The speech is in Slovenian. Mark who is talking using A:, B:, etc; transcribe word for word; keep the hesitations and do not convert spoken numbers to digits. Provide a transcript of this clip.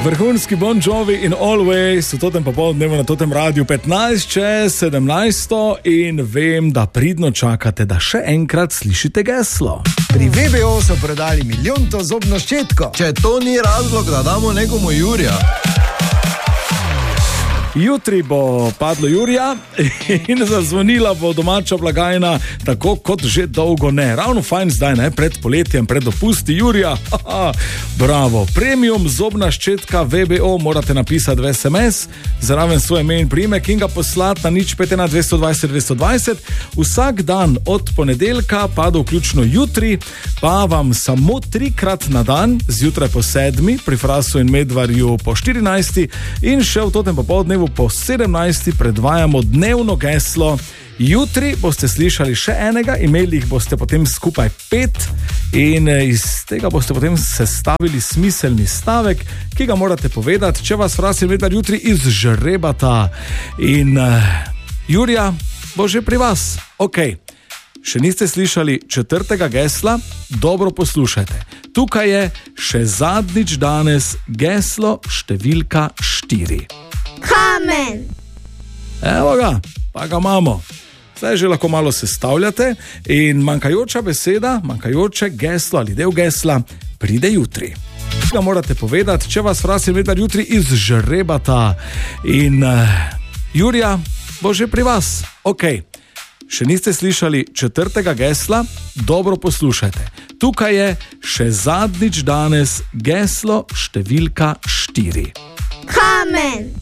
A: Vrhunski Bon Jovi in Always v totem popoldnevu na totem radiju petnajst čez sedemnajst in vem, da pridno čakate, da še enkrat slišite geslo.
B: Pri V B O so prodali milijonto zobno ščetko.
C: Če to ni razlog, da damo nekomu Jurija.
A: Jutri bo padlo Jurija in zazvonila bo domača blagajna, tako kot že dolgo ne. Ravno fajn zdaj, ne, pred poletjem, pred dopusti Jurija. Haha, bravo. Premium zobna ščetka V B O morate napisati v S M S, zraven svoj ime in priimek in ga poslati na nič pet ena dvesto dvajset dvesto dvajset. Vsak dan od ponedeljka pa do vključno jutri, pa vam samo trikrat na dan, zjutraj po sedmi, pri Frasu in Medvarju po štirinajsti in še v totem popoldnevu po sedemnajsti predvajamo dnevno geslo. Jutri boste slišali še enega, imeli jih boste potem skupaj pet in iz tega boste potem sestavili smiselni stavek, ki ga morate povedati, če vas Fras in Medvar jutri izžrebata. In uh, Jurija bo že pri vas. Ok, še niste slišali četrtega gesla? Dobro poslušajte. Tukaj je še zadnjič danes geslo številka štiri.
D: Kamen.
A: Evo ga, pa ga imamo. Zdaj že lahko malo sestavljate in manjkajoča beseda, manjkajoče geslo ali del gesla pride jutri. Ga morate povedati, če vas Fras in Medvar jutri izžrebata. In uh, Jurija bo že pri vas. Ok, še niste slišali četrtega gesla? Dobro poslušajte. Tukaj je še zadnjič danes geslo številka štiri.
D: Kamen.